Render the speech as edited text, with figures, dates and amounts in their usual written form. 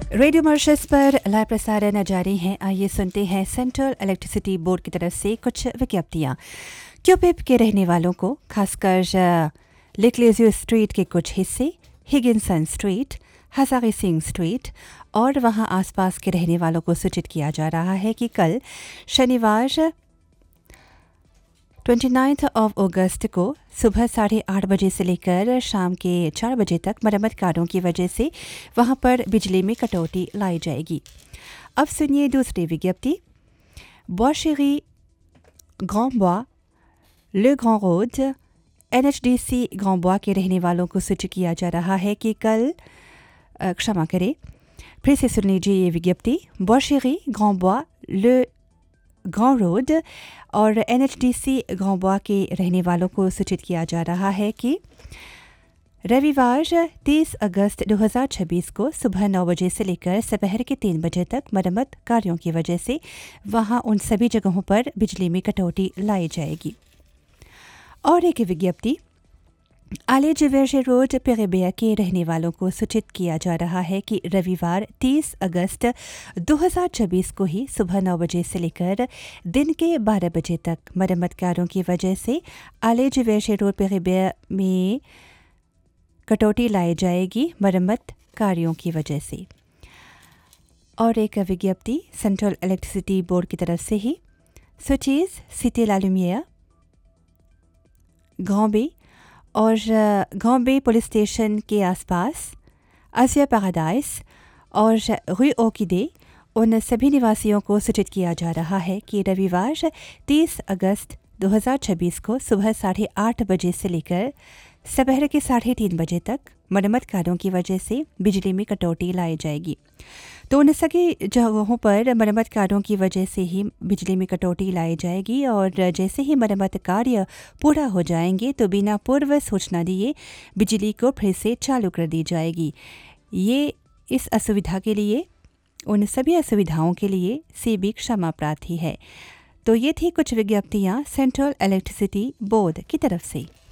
Radio Mauritius पर live प्रसारण जारी है। आइए सुनते हैं सेंट्रल इलेक्ट्रिसिटी बोर्ड की तरफ से कुछ विज्ञप्तियाँ। क्यूपिप के रहने वालों को, खासकर लिकलेजियो स्ट्रीट के कुछ हिस्से, हिगिंसन स्ट्रीट, हजारी सिंह स्ट्रीट और वहां आसपास के रहने वालों को सूचित किया जा रहा है कि कल शनिवार 29 अगस्त को सुबह 8:30 बजे से लेकर शाम के 4 बजे तक मरम्मत कार्यों की वजह से वहां पर बिजली में कटौती लाई जाएगी। अब सुनिए दूसरी विज्ञप्ति। बॉशेरी, ग्रांड-बॉis, ले ग्रांड रोड, NHDC ग्रांड-बॉis के रहने वालों को सूचित किया जा रहा है कि कल क्षमा करें, फिर से सुन लीजिए ये विज्ञप्ति। बॉशेरी, ग्रांड-बॉis, ले ग्रांड रोड और NHDC ग्रांड-बॉis के रहने वालों को सूचित किया जा रहा है कि रविवार 30 अगस्त 2026 को सुबह 9 बजे से लेकर दोपहर के 3 बजे तक मरम्मत कार्यों की वजह से वहां उन सभी जगहों पर बिजली में कटौती लाई जाएगी। और एक विज्ञप्ति। आलेजवेजे रोड पेरेबिया के रहने वालों को सूचित किया जा रहा है कि रविवार 30 अगस्त 2026 को ही सुबह 9 बजे से लेकर दिन के 12 बजे तक मरम्मत कार्यों की वजह से आलेजवेजे रोड पेरेबिया में कटौती लाई जाएगी मरम्मत कार्यों की वजह से। और एक विज्ञप्ति सेंट्रल इलेक्ट्रिसिटी बोर्ड की तरफ से ही। सुचीज, सिटी ला लुमियर, ग्रांड-बे और ग्रांड-बे पुलिस स्टेशन के आसपास, आसिया पैराडाइस और रूई ओकिडे, उन सभी निवासियों को सूचित किया जा रहा है कि रविवार 30 अगस्त 2026 को सुबह 8:30 बजे से लेकर दोपहर के 3:30 बजे तक मरम्मत कार्यों की वजह से बिजली में कटौती लाई जाएगी। तो उन सभी जगहों पर मरम्मत कार्यों की वजह से ही बिजली में कटौती लाई जाएगी और जैसे ही मरम्मत कार्य पूरा हो जाएंगे तो बिना पूर्व सूचना दिए बिजली को फिर से चालू कर दी जाएगी। ये इस असुविधा के लिए, उन सभी असुविधाओं के लिए सीबी क्षमा प्रार्थी है। तो ये थी कुछ विज्ञप्तियाँ सेंट्रल इलेक्ट्रिसिटी बोर्ड की तरफ से।